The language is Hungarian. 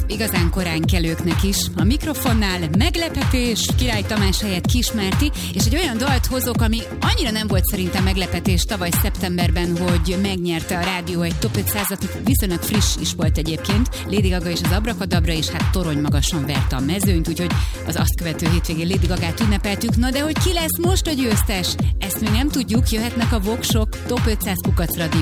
igazán korán kelőknek is. A mikrofonnál meglepetés, Király Tamás helyett Kis Márti, és egy olyan dalt hozok, ami annyira nem volt szerintem meglepetés tavaly szeptemberben, hogy megnyerte a rádió egy Top 500-at, viszonylag friss is volt egyébként. Lady Gaga és az Abracadabra, és hát torony magasan verte a mezőnyt, úgyhogy az azt követő hétvégén Lady Gagát ünnepeltük. Na de hogy ki lesz most a győztes? Ezt még nem tudjuk, jöhetnek a voksok. Top 500 @radio